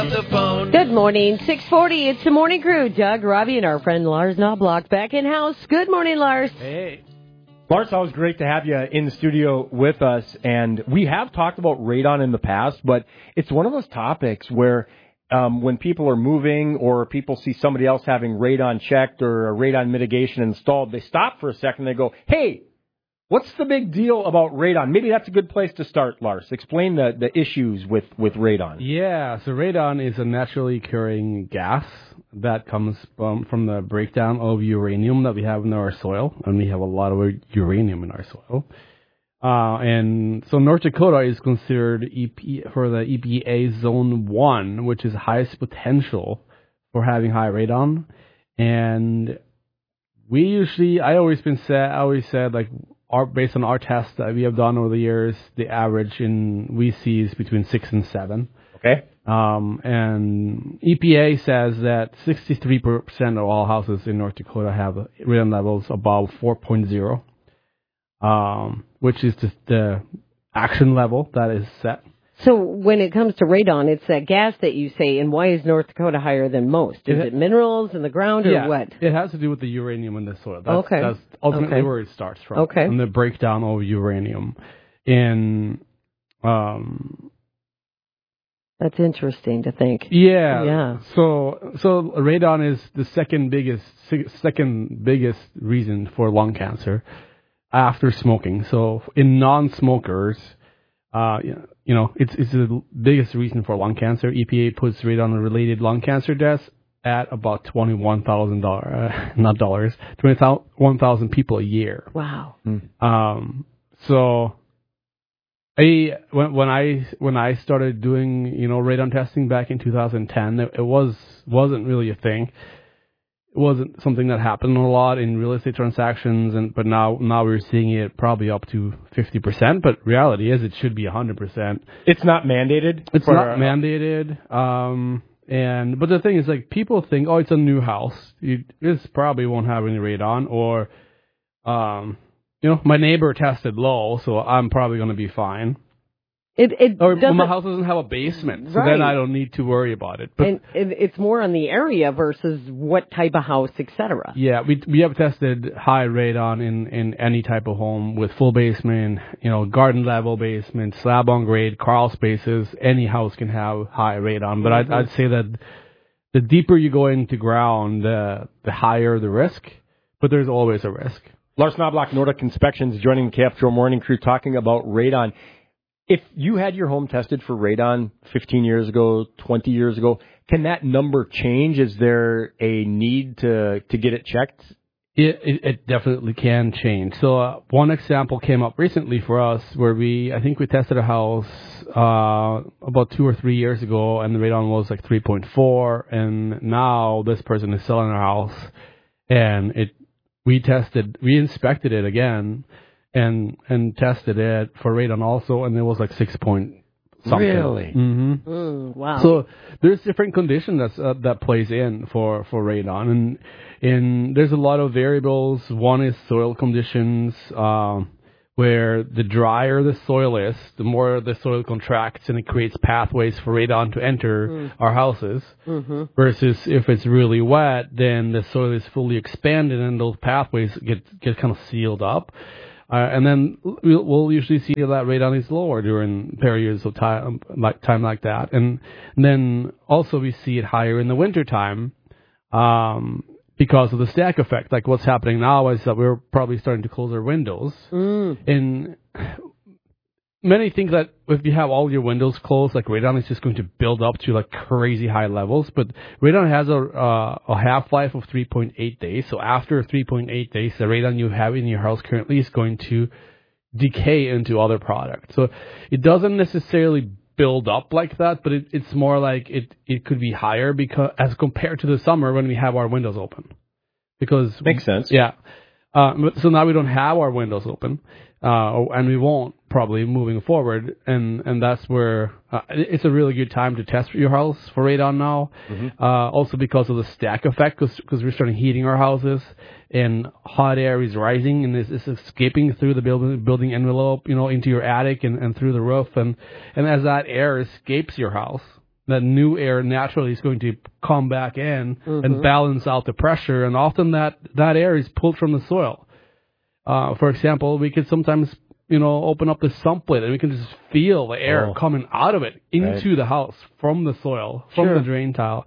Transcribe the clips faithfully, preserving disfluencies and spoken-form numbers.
the phone. Good morning, six forty. It's the morning crew. Doug, Robbie, and our friend Lars Knobloch back in house. Good morning, Lars. Hey. Lars, always great to have you in the studio with us. And we have talked about radon in the past, but it's one of those topics where um, when people are moving or people see somebody else having radon checked or a radon mitigation installed, they stop for a second and they go, hey, what's the big deal about radon? Maybe that's a good place to start, Lars. Explain the, the issues with, with radon. Yeah, so radon is a naturally occurring gas that comes from, from the breakdown of uranium that we have in our soil, and we have a lot of uranium in our soil. Uh, and so North Dakota is considered E P, for the E P A Zone one, which is highest potential for having high radon. And we usually, I always been said, I always said, like, our, based on our tests that we have done over the years, the average in we see is between six and seven. Okay. Um, and E P A says that sixty-three percent of all houses in North Dakota have radon levels above four point oh, um, which is just the action level that is set. So when it comes to radon, it's that gas that you say, and why is North Dakota higher than most? Is it, it minerals in the ground or yeah, what? It has to do with the uranium in the soil. That's, okay. That's ultimately okay. where it starts from. Okay. From the breakdown of uranium. And, um... That's interesting to think. Yeah. Yeah. So, so radon is the second biggest, second biggest reason for lung cancer after smoking. So in non-smokers, uh, you know, it's it's the biggest reason for lung cancer. E P A puts radon-related lung cancer deaths at about twenty-one thousand dollars, uh, not dollars, twenty-one thousand people a year. Wow. Mm. Um. So. I when when I when I started doing you know radon testing back in two thousand ten, it, it was wasn't really a thing. It wasn't something that happened a lot in real estate transactions, and but now now we're seeing it probably up to fifty percent. But reality is, it should be a hundred percent. It's not mandated. It's for, not uh, mandated. Um, and but the thing is, like, people think, oh, it's a new house. You, this probably won't have any radon, or um. You know, my neighbor tested low, so I'm probably going to be fine. It, it or doesn't, my house doesn't have a basement, so right. then I don't need to worry about it. But and it, it's more on the area versus what type of house, et cetera. Yeah, we we have tested high radon in, in any type of home with full basement, you know, garden level basement, slab on grade, crawl spaces. Any house can have high radon, but mm-hmm. I'd, I'd say that the deeper you go into ground, the the higher the risk. But there's always a risk. Lars Knobloch, Nordic Inspections, joining the K F T R O Morning Crew, talking about radon. If you had your home tested for radon fifteen years ago, twenty years ago, can that number change? Is there a need to, to get it checked? It, it, it definitely can change. So uh, one example came up recently for us where we, I think we tested a house uh, about two or three years ago, and the radon was like three point four, and now this person is selling their house, and it We tested, we inspected it again, and and tested it for radon also, and it was like six point something. Really? Mm-hmm. Mm, wow. So there's different conditions that's, uh, that plays in for, for radon, and and there's a lot of variables. One is soil conditions, um, where the drier the soil is, the more the soil contracts, and it creates pathways for radon to enter mm. our houses. Mm-hmm. Versus if it's really wet, then the soil is fully expanded, and those pathways get get kind of sealed up. Uh, and then we'll, we'll usually see that radon is lower during periods of time like time like that. And, and then also we see it higher in the wintertime. Um, Because of the stack effect. Like what's happening now is that we're probably starting to close our windows. Mm. And many think that if you have all your windows closed, like radon is just going to build up to like crazy high levels. But radon has a uh, a half-life of three point eight days. So after three point eight days, the radon you have in your house currently is going to decay into other products. So it doesn't necessarily build up like that, but it, it's more like it, it could be higher because as compared to the summer when we have our windows open. Because makes sense. Yeah. Uh, so now we don't have our windows open, uh, and we won't probably moving forward, and, and that's where uh, it's a really good time to test your house for radon now. Mm-hmm. Uh, also because of the stack effect, because we're starting heating our houses, and hot air is rising and it's, it's escaping through the building building envelope, you know, into your attic and, and through the roof, and, and as that air escapes your house, that new air naturally is going to come back in mm-hmm. and balance out the pressure, and often that, that air is pulled from the soil. Uh, for example, we could sometimes, you know, open up the sump lid and we can just feel the air oh. coming out of it into right. the house from the soil, from sure. the drain tile.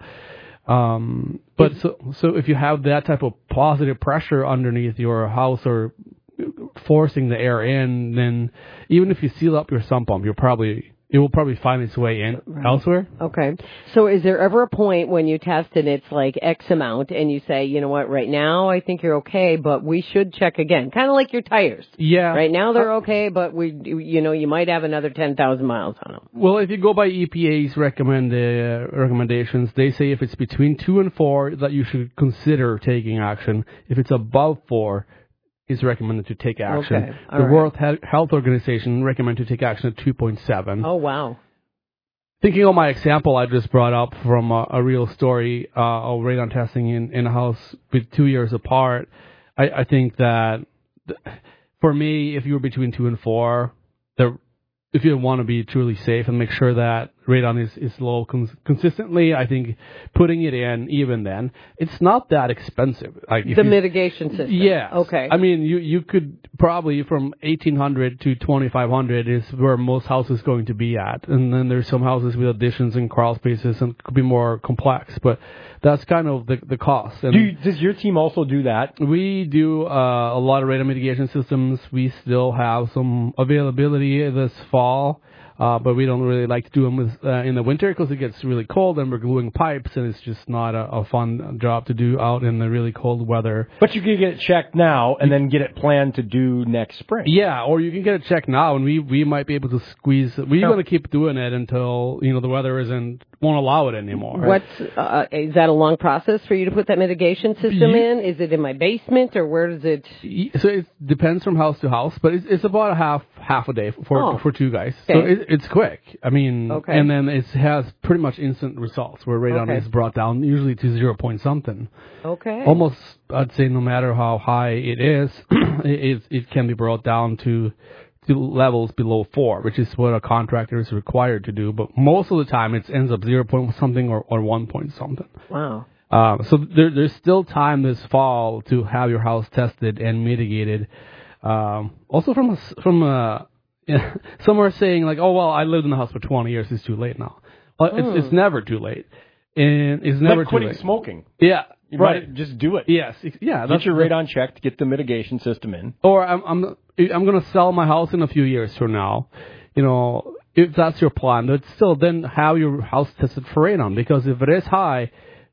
Um, but so, so if you have that type of positive pressure underneath your house or forcing the air in, then even if you seal up your sump pump, you're probably it will probably find its way in right. elsewhere. Okay. So is there ever a point when you test and it's like X amount and you say, you know what, right now I think you're okay, but we should check again? Kind of like your tires. Yeah. Right now they're okay, but we, you know, you might have another ten thousand miles on them. Well, if you go by E P A's recommend, uh, recommendations, they say if it's between two and four that you should consider taking action. If it's above four, is recommended to take action. Okay. The right. World Health Organization recommended to take action at two point seven. Oh, wow. Thinking of my example I just brought up from a, a real story uh, of radon testing in, in a house with two years apart, I, I think that th- for me, if you were between two and four, there, if you want to be truly safe and make sure that radon is, is low cons- consistently, I think putting it in even then, it's not that expensive. Like the you, mitigation system. Yeah. Okay. I mean, you, you could probably from eighteen hundred to twenty-five hundred is where most houses going to be at. And then there's some houses with additions and crawl spaces and could be more complex. But that's kind of the, the cost. And do you, does your team also do that? We do uh, a lot of radon mitigation systems. We still have some availability this fall. Uh, but we don't really like to do them with, uh, in the winter because it gets really cold and we're gluing pipes and it's just not a, a fun job to do out in the really cold weather. But you can get it checked now and then get it planned to do next spring. Yeah, or you can get it checked now and we, we might be able to squeeze. We're no. going to keep doing it until, you know, the weather isn't, won't allow it anymore. What's, uh, is that a long process for you to put that mitigation system you, in? Is it in my basement or where does it? So it depends from house to house, but it's, it's about a half, half a day for, oh. for two guys. Okay. So it, it's quick. I mean, okay. and then it has pretty much instant results where radon okay. is brought down usually to zero point something. Okay. Almost, I'd say, no matter how high it is, it, it can be brought down to to levels below four, which is what a contractor is required to do. But most of the time, it ends up zero point something or, or one point something. Wow. Uh, so there, there's still time this fall to have your house tested and mitigated. Um, also from a, from a Yeah. Some are saying like, oh, well, I lived in the house for twenty years. It's too late now. Well, mm. it's, it's never too late. And it's never like too quitting late. smoking. Yeah. You right. Just do it. Yes. Yeah. Get your radon checked. Get the mitigation system in. Or I'm I'm I'm going to sell my house in a few years from now. You know, if that's your plan, but still then have your house tested for radon, because if it is high,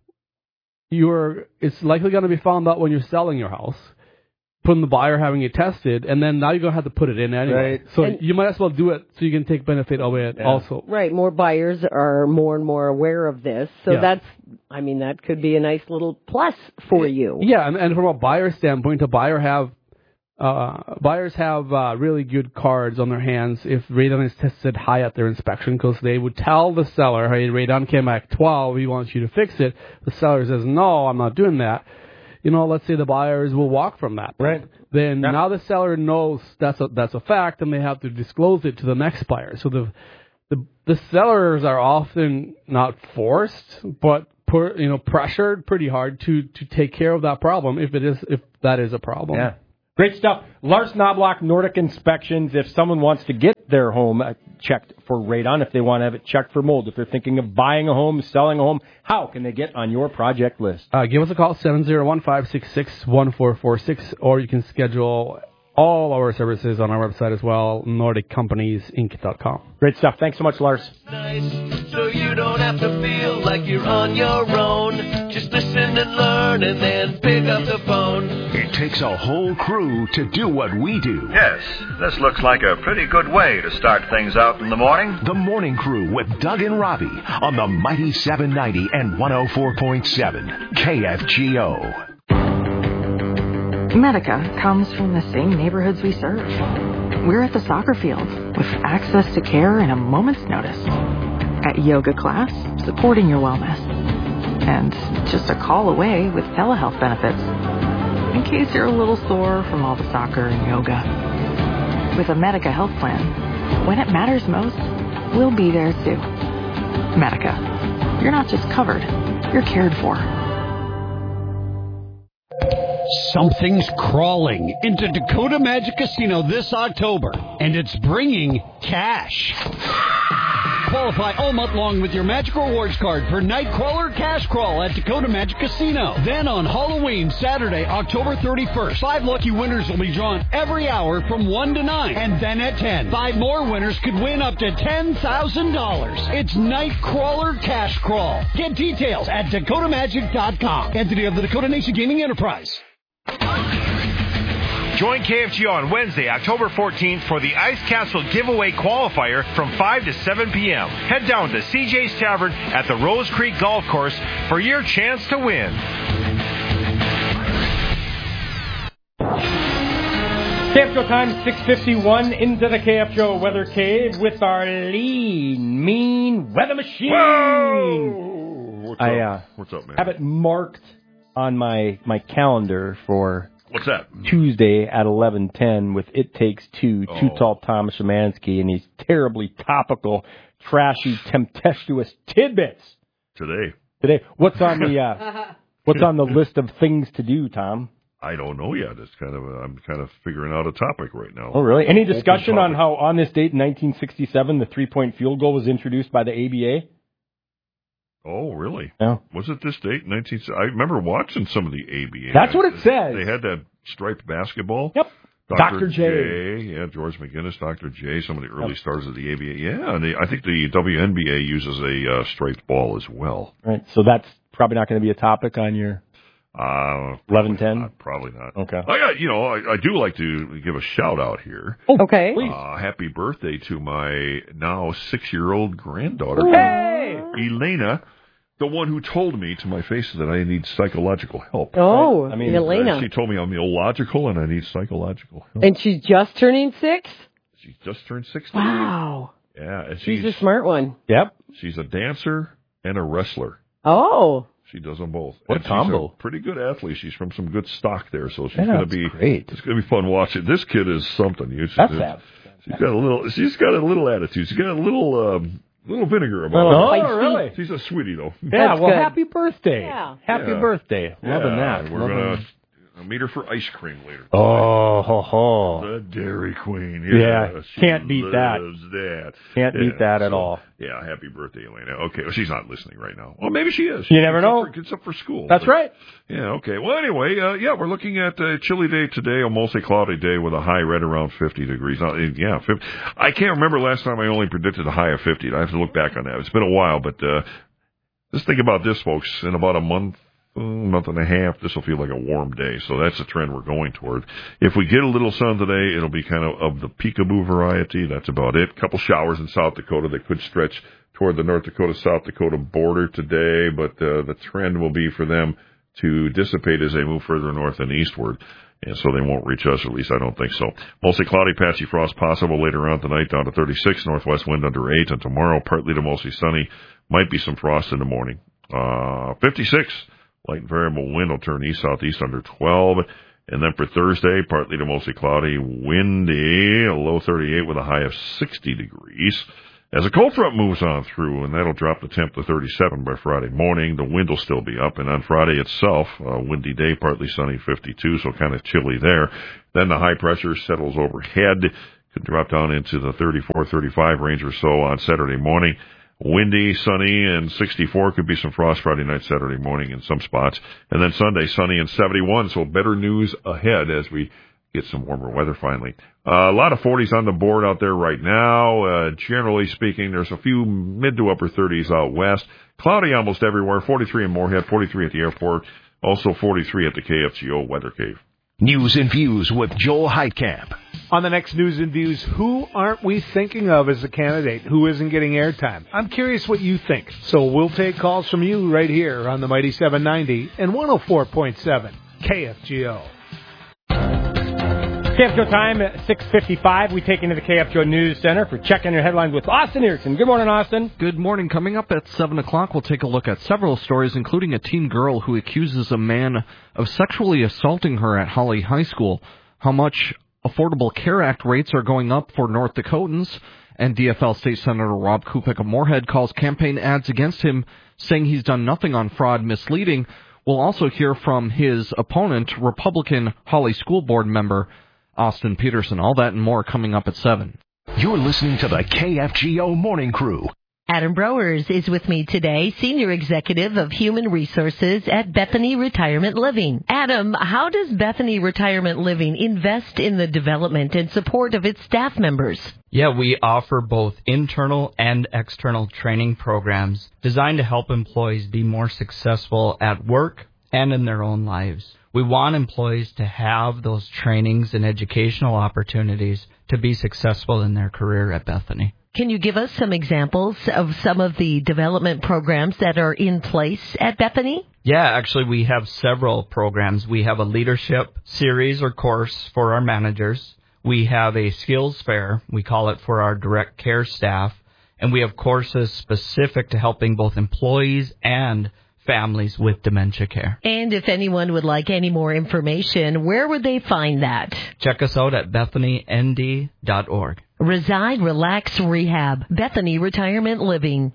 you're it's likely going to be found out when you're selling your house from the buyer having it tested, and then now you're going to have to put it in anyway. Right. So and, you might as well do it so you can take benefit of it yeah. also. Right. More buyers are more and more aware of this. So yeah. that's, I mean, that could be a nice little plus for you. Yeah, and, and from a buyer standpoint, a buyer have uh, buyers have uh, really good cards on their hands if radon is tested high at their inspection, because they would tell the seller, hey, radon came back twelve, we want you to fix it. The seller says, no, I'm not doing that. You know, let's say the buyers will walk from that. Right. Then yeah. now the seller knows that's a that's a fact, and they have to disclose it to the next buyer. So the the the sellers are often not forced, but per, you know pressured pretty hard to to take care of that problem if it is if that is a problem. Yeah. Great stuff. Lars Knobloch, Nordic Inspections. If someone wants to get their home checked for radon, if they want to have it checked for mold, if they're thinking of buying a home, selling a home, how can they get on your project list? Uh, give us a call, seven zero one, five six six, one four four six, or you can schedule all our services on our website as well, nordic companies inc dot com. Great stuff. Thanks so much, Lars. Nice, so you don't have to feel like you're on your own. Just listen and learn and then pick up the phone. It takes a whole crew to do what we do. Yes, this looks like a pretty good way to start things out in the morning. The Morning Crew with Doug and Robbie on the mighty seven ninety and one oh four point seven K F G O. Medica comes from the same neighborhoods we serve. We're at the soccer field with access to care in a moment's notice. At yoga class, supporting your wellness. And just a call away with telehealth benefits. In case you're a little sore from all the soccer and yoga. With a Medica health plan, when it matters most, we'll be there too. Medica. you're not just covered, you're cared for. Something's crawling into Dakota Magic Casino this October, and it's bringing cash. Qualify all month long with your Magic Rewards card for Nightcrawler Cash Crawl at Dakota Magic Casino. Then on Halloween, Saturday, October thirty-first, five lucky winners will be drawn every hour from one to nine. And then at ten, five more winners could win up to ten thousand dollars. It's Nightcrawler Cash Crawl. Get details at dakota magic dot com. Entity of the Dakota Nation Gaming Enterprise. Join K F G O on Wednesday, October fourteenth for the Ice Castle Giveaway Qualifier from five to seven p.m. Head down to C J's Tavern at the Rose Creek Golf Course for your chance to win. K F G O time, six fifty-one, into the K F G O Weather Cave with our lean, mean weather machine. Whoa! What's I, up? uh, What's up, man? have it marked on my, my calendar for What's that? Tuesday at eleven ten with It Takes Two, Oh. Too Tall Thomas Szymanski, and these terribly topical, trashy, tempestuous tidbits. Today. Today, what's on the uh, what's on the list of things to do, Tom? I don't know yet. It's kind of a, I'm kind of figuring out a topic right now. Oh, really? Any Open discussion on topic. how on this date in nineteen sixty-seven the three-point field goal was introduced by the A B A? Oh, really? Yeah. Was it this date? nineteen I remember watching some of the A B A. That's what it says. They had that striped basketball. Yep. Doctor J. J. Yeah, George McGinnis, Doctor J, some of the early yep. stars of the A B A. Yeah, and they, I think the W N B A uses a uh, striped ball as well. Right. So that's probably not going to be a topic on your uh, eleven ten? Probably not. Okay. I got, you know, I, I do like to give a shout out here. Oh, okay. Uh, happy birthday to my now six-year-old granddaughter, hey! Elena. The one who told me to my face that I need psychological help. Oh, I mean, Elena. She told me I'm illogical and I need psychological help. And she's just turning six? She just turned sixteen. Wow. Yeah. And She's, she's a smart one. Yep. She's a dancer and a wrestler. Oh. She does them both. What and a combo. She's a pretty good athlete. She's from some good stock there, so she's yeah, going to be great. It's going to be fun watching. This kid is something. You That's that. She's got a little. She's got a little attitude. She's got a little. Um, Little vinegar about oh, her. Oh, really? She's a sweetie, though. Yeah, That's well, good. happy birthday. Yeah. Happy Yeah. birthday. Loving yeah, that. We're Loving going to meet her for ice cream later. Oh, ho, ho. The Dairy Queen. Yeah, Yeah, she can't beat that. loves that. Can't yeah, beat that at so, all. Yeah, happy birthday, Elena. Okay, well, she's not listening right now. Well, maybe she is. You never It's know. Up for, it's up for school. That's but, right. Yeah, okay. Well, anyway, uh, yeah, we're looking at a chilly day today, a mostly cloudy day with a high right around fifty degrees. Now, yeah, fifty. I can't remember last time I only predicted a high of fifty. I have to look back on that. It's been a while, but uh, just think about this, folks. In about a month, month and a half, this will feel like a warm day. So that's the trend we're going toward. If we get a little sun today, it'll be kind of of the peekaboo variety. That's about it. A couple showers in South Dakota that could stretch toward the North Dakota-South Dakota border today, but uh, the trend will be for them to dissipate as they move further north and eastward. And so they won't reach us, at least I don't think so. Mostly cloudy, patchy frost possible later on tonight, down to thirty-six, northwest wind under eight, and tomorrow partly to mostly sunny. Might be some frost in the morning. Uh, fifty-six, light and variable wind will turn east-southeast under twelve. And then for Thursday, partly to mostly cloudy, windy, a low thirty-eight with a high of sixty degrees. As a cold front moves on through, and that'll drop the temp to thirty-seven by Friday morning, the wind will still be up. And on Friday itself, a windy day, partly sunny, fifty-two, so kind of chilly there. Then the high pressure settles overhead, could drop down into the thirty-four, thirty-five range or so on Saturday morning. Windy, sunny, and sixty-four. Could be some frost Friday night, Saturday morning in some spots. And then Sunday, sunny and seventy-one, so better news ahead as we get some warmer weather finally. Uh, a lot of forties on the board out there right now. Uh, generally speaking, there's a few mid to upper thirties out west. Cloudy almost everywhere. forty-three in Moorhead, forty-three at the airport, also forty-three at the K F G O Weather Cave. News and Views with Joel Heitkamp. On the next News and Views, who aren't we thinking of as a candidate who isn't getting airtime? I'm curious what you think. So we'll take calls from you right here on the Mighty seven ninety and one oh four point seven K F G O. K F G O time at six fifty-five. We take into the K F G O News Center for checking your headlines with Austin Erickson. Good morning, Austin. Good morning. Coming up at seven o'clock, we'll take a look at several stories, including a teen girl who accuses a man of sexually assaulting her at Holly High School, how much Affordable Care Act rates are going up for North Dakotans, and D F L State Senator Rob Kupik of Moorhead calls campaign ads against him saying he's done nothing on fraud misleading. We'll also hear from his opponent, Republican Holly School Board member Austin Peterson. All that and more coming up at seven. You're listening to the K F G O Morning Crew. Adam Browers is with me today, Senior Executive of Human Resources at Bethany Retirement Living. Adam, how does Bethany Retirement Living invest in the development and support of its staff members? Yeah, we offer both internal and external training programs designed to help employees be more successful at work and in their own lives. We want employees to have those trainings and educational opportunities to be successful in their career at Bethany. Can you give us some examples of some of the development programs that are in place at Bethany? Yeah, actually, we have several programs. We have a leadership series or course for our managers. We have a skills fair, we call it, for our direct care staff. And we have courses specific to helping both employees and families with dementia care. And if anyone would like any more information, where would they find that? Check us out at bethany n d dot org. Reside, Relax, Rehab. Bethany Retirement Living.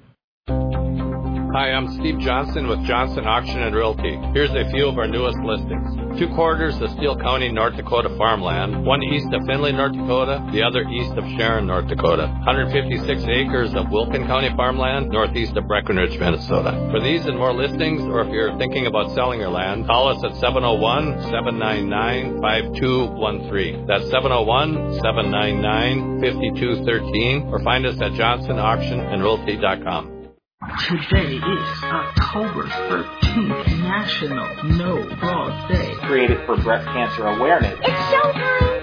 Hi, I'm Steve Johnson with Johnson Auction and Realty. Here's a few of our newest listings. Two quarters of Steele County, North Dakota farmland, one east of Findlay, North Dakota, the other east of Sharon, North Dakota. one hundred fifty-six acres of Wilkin County farmland, northeast of Breckenridge, Minnesota. For these and more listings, or if you're thinking about selling your land, call us at seven oh one, seven nine nine, five two one three. That's seven oh one, seven nine nine, five two one three, or find us at johnson auction and realty dot com. Today is October thirteenth, National No Bra Day. Created for breast cancer awareness. It's showtime!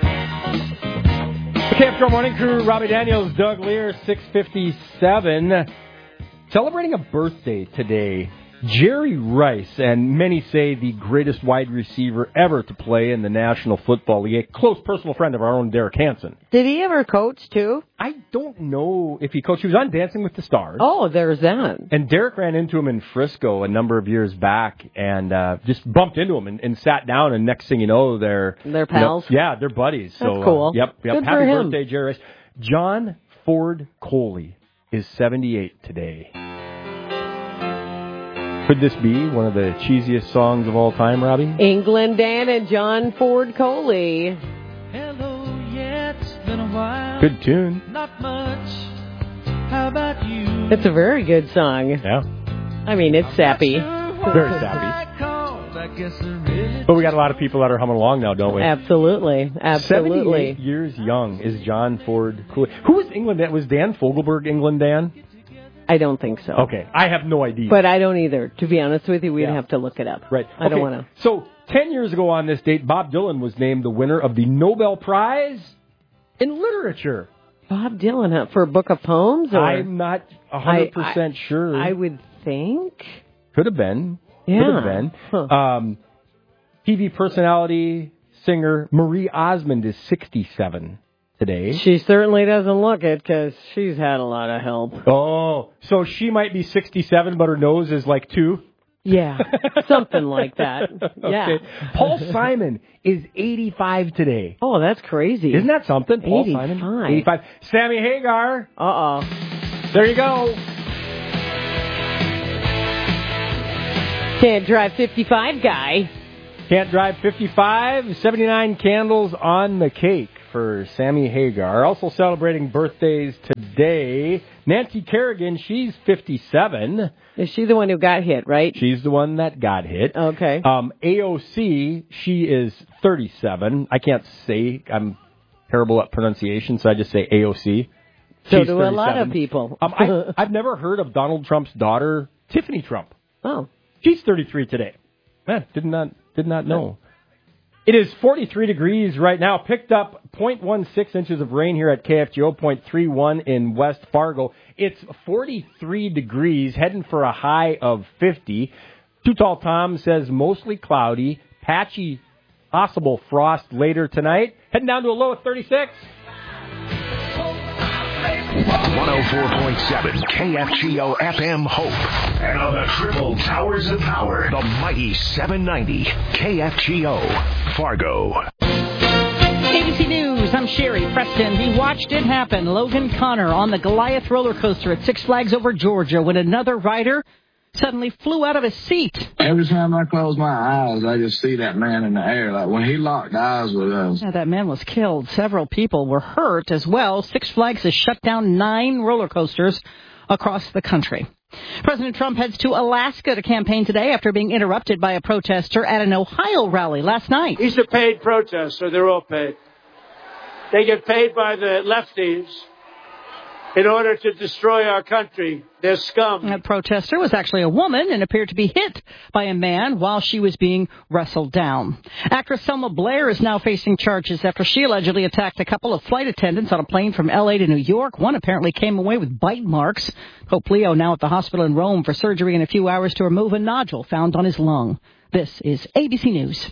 The K F G O Morning Crew, Robbie Daniels, Doug Lear, six fifty-seven. Celebrating a birthday today, Jerry Rice, and many say the greatest wide receiver ever to play in the National Football League. A close personal friend of our own Derek Hansen. Did he ever coach, too? I don't know if he coached. He was on Dancing with the Stars. Oh, there's that. And Derek ran into him in Frisco a number of years back and uh, just bumped into him and, and sat down, and next thing you know, they're... They're pals? You know, yeah, they're buddies. That's so, cool. Uh, yep, yep. Good Happy for him. birthday, Jerry Rice. John Ford Coley is seventy-eight today. Could this be one of the cheesiest songs of all time, Robbie? England Dan and John Ford Coley. Hello, yeah, it's been a while. Good tune. Not much. How about you? It's a very good song. Yeah. I mean, it's sappy. Very sappy. But we got a lot of people that are humming along now, don't we? Absolutely. Absolutely. seventy-eight years young is John Ford Coley. Who was England Dan? Was Dan Fogelberg England Dan? I don't think so. Okay, I have no idea. But I don't either. To be honest with you, we'd Yeah. have to look it up. Right. I don't Okay, want to. So, ten years ago on this date, Bob Dylan was named the winner of the Nobel Prize in Literature. Bob Dylan huh, for a book of poems? Or? I'm not one hundred percent I, I, sure. I would think. Could have been. Yeah. Could have been. Huh. Um, T V personality, singer Marie Osmond is sixty-seven today. She certainly doesn't look it because she's had a lot of help. Oh, so she might be sixty-seven, but her nose is like two? Yeah, something like that. Yeah. Okay. Paul Simon is eighty-five today. Oh, that's crazy. Isn't that something? Paul eighty-five. Simon, eighty-five. Sammy Hagar. Uh-oh. There you go. Can't drive fifty-five guy. Can't drive fifty-five. seventy-nine candles on the cake for Sammy Hagar. Also celebrating birthdays today, Nancy Kerrigan, she's fifty-seven. Is she the one who got hit, right? She's the one that got hit. Okay. Um, A O C, she is thirty-seven. I can't say, I'm terrible at pronunciation, so I just say A O C. So She's do a lot thirty-seven. of people. um, I, I've never heard of Donald Trump's daughter, Tiffany Trump. Oh. She's thirty-three today. Man, did not did not know. It is forty-three degrees right now. Picked up zero point one six inches of rain here at K F G O, zero point three one in West Fargo. It's forty-three degrees, heading for a high of fifty. Too Tall Tom says mostly cloudy, patchy, possible frost later tonight. Heading down to a low of thirty-six. one oh four point seven K F G O F M Hope. And on the triple towers of power, the mighty seven ninety K F G O Fargo. A B C News, I'm Sherry Preston. He watched it happen. Logan Connor on the Goliath roller coaster at Six Flags Over Georgia when another rider suddenly flew out of his seat. Every time I close my eyes, I just see that man in the air. Like when he locked eyes with us. Yeah, that man was killed. Several people were hurt as well. Six Flags has shut down nine roller coasters across the country. President Trump heads to Alaska to campaign today after being interrupted by a protester at an Ohio rally last night. These are paid protests, so they're all paid. They get paid by the lefties in order to destroy our country. They're scum. The protester was actually a woman and appeared to be hit by a man while she was being wrestled down. Actress Selma Blair is now facing charges after she allegedly attacked a couple of flight attendants on a plane from L A to New York. One apparently came away with bite marks. Pope Leo now at the hospital in Rome for surgery in a few hours to remove a nodule found on his lung. This is A B C News.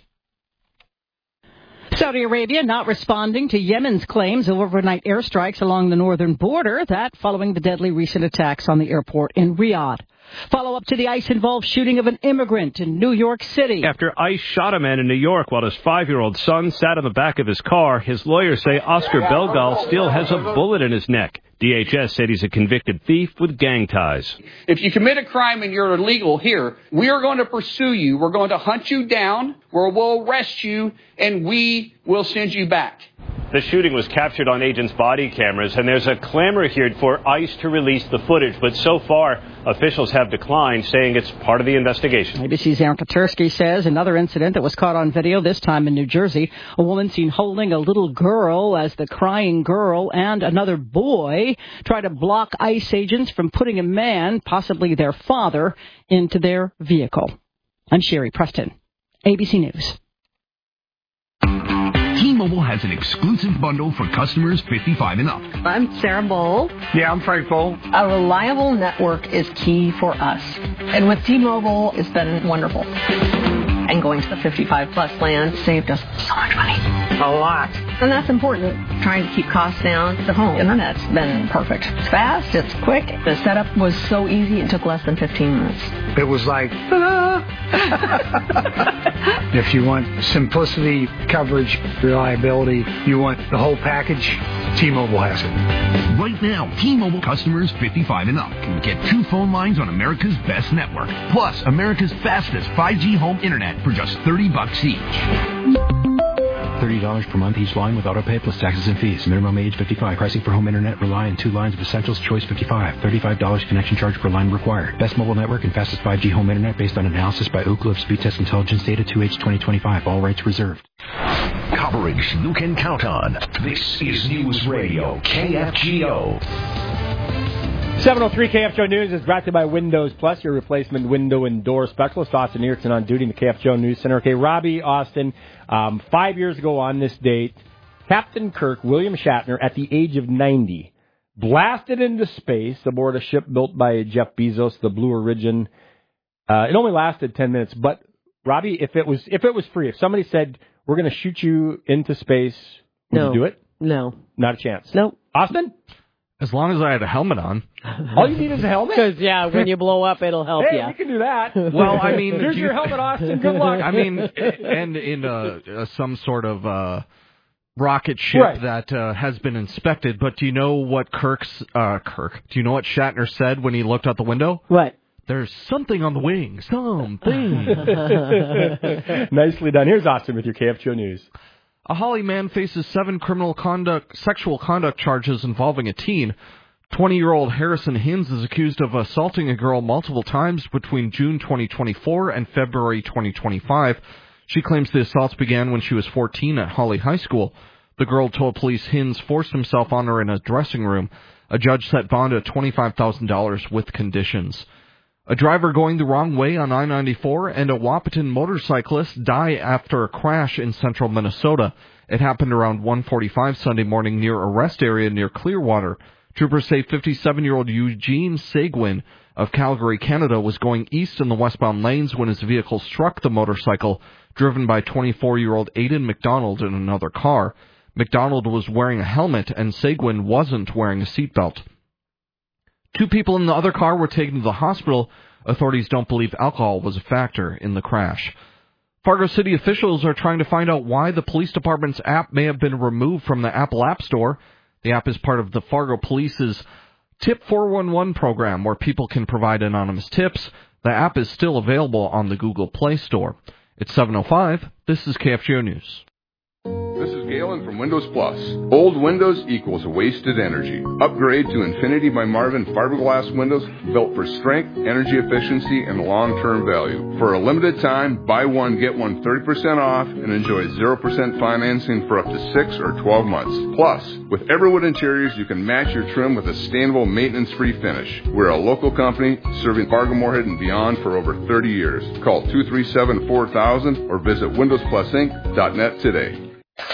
Saudi Arabia not responding to Yemen's claims of overnight airstrikes along the northern border, that following the deadly recent attacks on the airport in Riyadh. Follow-up to the ICE-involved shooting of an immigrant in New York City. After ICE shot a man in New York while his five-year-old son sat in the back of his car, his lawyers say Oscar Belgal still has a bullet in his neck. D H S said he's a convicted thief with gang ties. If you commit a crime and you're illegal here, we are going to pursue you. We're going to hunt you down, we'll arrest you, and we will send you back. The shooting was captured on agents' body cameras, and there's a clamor here for ICE to release the footage. But so far, officials have declined, saying it's part of the investigation. A B C's Aaron Katersky says another incident that was caught on video, this time in New Jersey. A woman seen holding a little girl as the crying girl and another boy tried to block ICE agents from putting a man, possibly their father, into their vehicle. I'm Sherry Preston, A B C News. T-Mobile has an exclusive bundle for customers fifty-five and up. I'm Sarah Bowl. Yeah, I'm Frank Bowl. A reliable network is key for us. And with T-Mobile, it's been wonderful. And going to the fifty-five plus plan saved us so much money. A lot. And that's important. Trying to keep costs down. The home internet's been perfect. It's fast, it's quick. The setup was so easy, it took less than fifteen minutes. It was like, if you want simplicity, coverage, reliability, you want the whole package, T-Mobile has it. Right now, T-Mobile customers fifty-five and up can get two phone lines on America's best network, plus America's fastest five G home internet for just thirty bucks each. thirty dollars per month each line with autopay plus taxes and fees. Minimum age fifty-five. Pricing for home internet rely on two lines of Essentials Choice fifty-five. thirty-five dollars connection charge per line required. Best mobile network and fastest five G home internet based on analysis by Ookla of Speed Test Intelligence Data two H twenty twenty-five. All rights reserved. Coverage you can count on. This is News Radio K F G O. seven oh three K F G O News is brought to you by Windows Plus, your replacement window and door specialist. Austin Erickson on duty in the K F G O News Center. Okay, Robbie, Austin, um, five years ago on this date, Captain Kirk William Shatner, at the age of ninety, blasted into space aboard a ship built by Jeff Bezos, the Blue Origin. Uh, it only lasted ten minutes, but Robbie, if it was if it was free, if somebody said, we're going to shoot you into space, would no. you do it? No. Not a chance. No. Austin? As long as I had a helmet on. All you need is a helmet? Because, yeah, when you blow up, it'll help hey, you. you can do that. Well, I mean... Here's you, your helmet, Austin. Good luck. I mean, and in uh, uh, some sort of uh, rocket ship right. that uh, has been inspected, but do you know what Kirk's... Uh, Kirk, do you know what Shatner said when he looked out the window? What? There's something on the wing. Something. Nicely done. Here's Austin with your K F G O News. A Holly man faces seven criminal conduct, sexual conduct charges involving a teen. twenty-year-old Harrison Hinz is accused of assaulting a girl multiple times between June twenty twenty-four and February twenty twenty-five. She claims the assaults began when she was fourteen at Holly High School. The girl told police Hinz forced himself on her in a dressing room. A judge set bond at twenty-five thousand dollars with conditions. A driver going the wrong way on I ninety-four and a Wahpeton motorcyclist die after a crash in central Minnesota. It happened around one forty-five Sunday morning near a rest area near Clearwater. Troopers say fifty-seven-year-old Eugene Seguin of Calgary, Canada, was going east in the westbound lanes when his vehicle struck the motorcycle, driven by twenty-four-year-old Aidan McDonald in another car. McDonald was wearing a helmet, and Seguin wasn't wearing a seatbelt. Two people in the other car were taken to the hospital. Authorities don't believe alcohol was a factor in the crash. Fargo City officials are trying to find out why the police department's app may have been removed from the Apple App Store. The app is part of the Fargo Police's Tip four one one program, where people can provide anonymous tips. The app is still available on the Google Play Store. It's seven oh five. This is K F G O News. This is Galen from Windows Plus. Old Windows equals wasted energy. Upgrade to Infinity by Marvin fiberglass windows built for strength, energy efficiency, and long-term value. For a limited time, buy one, get one thirty percent off and enjoy zero percent financing for up to six or twelve months. Plus, with Everwood Interiors, you can match your trim with a sustainable maintenance-free finish. We're a local company serving Fargo, Moorhead, and beyond for over thirty years. Call two three seven, four thousand or visit windows plus inc dot net today.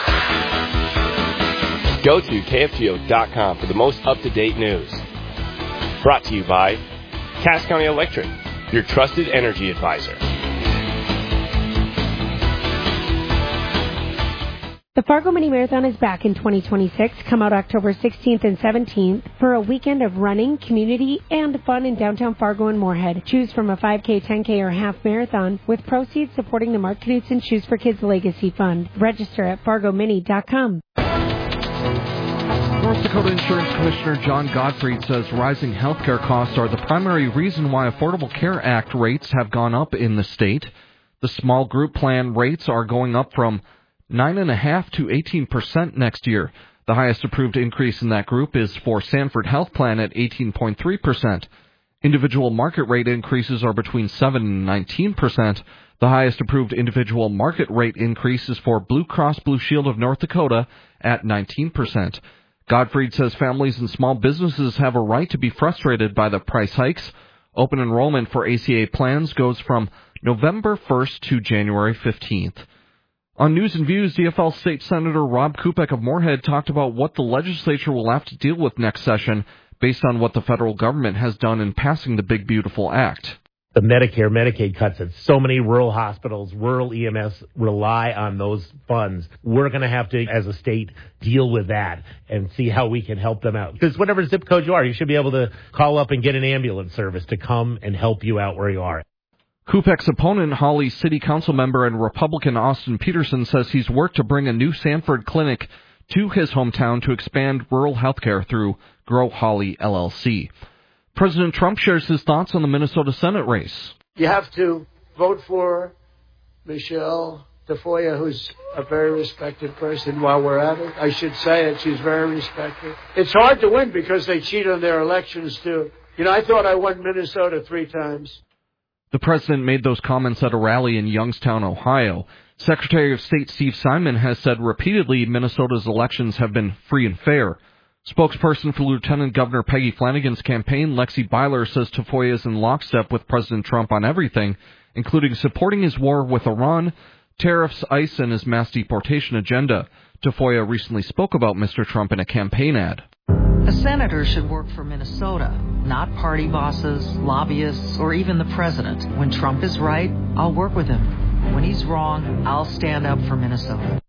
Go to K F G O dot com for the most up-to-date news. Brought to you by Cass County Electric, your trusted energy advisor. The Fargo Mini Marathon is back in twenty twenty-six. Come out October sixteenth and seventeenth for a weekend of running, community, and fun in downtown Fargo and Moorhead. Choose from a five K, ten K, or half marathon with proceeds supporting the Mark Knudsen Shoes for Kids Legacy Fund. Register at fargo mini dot com. North Dakota Insurance Commissioner John Gottfried says rising healthcare costs are the primary reason why Affordable Care Act rates have gone up in the state. The small group plan rates are going up from nine point five to eighteen percent next year. The highest approved increase in that group is for Sanford Health Plan at eighteen point three percent. Individual market rate increases are between seven and nineteen percent. The highest approved individual market rate increase is for Blue Cross Blue Shield of North Dakota at nineteen percent. Gottfried says families and small businesses have a right to be frustrated by the price hikes. Open enrollment for A C A plans goes from November first to January fifteenth. On News and Views, D F L State Senator Rob Kupek of Moorhead talked about what the legislature will have to deal with next session based on what the federal government has done in passing the Big Beautiful Act. The Medicare, Medicaid cuts that so many rural hospitals, rural E M S rely on those funds. We're going to have to, as a state, deal with that and see how we can help them out. Because whatever zip code you are, you should be able to call up and get an ambulance service to come and help you out where you are. Kupek's opponent, Holly City Council member and Republican Austin Peterson, says he's worked to bring a new Sanford clinic to his hometown to expand rural health care through Grow Holly L L C. President Trump shares his thoughts on the Minnesota Senate race. You have to vote for Michelle Tafoya, who's a very respected person while we're at it. I should say it. She's very respected. It's hard to win because they cheat on their elections, too. You know, I thought I won Minnesota three times. The president made those comments at a rally in Youngstown, Ohio. Secretary of State Steve Simon has said repeatedly Minnesota's elections have been free and fair. Spokesperson for Lieutenant Governor Peggy Flanagan's campaign, Lexi Byler, says Tafoya is in lockstep with President Trump on everything, including supporting his war with Iran, tariffs, ICE, and his mass deportation agenda. Tafoya recently spoke about Mister Trump in a campaign ad. A senator should work for Minnesota, not party bosses, lobbyists, or even the president. When Trump is right, I'll work with him. When he's wrong, I'll stand up for Minnesota.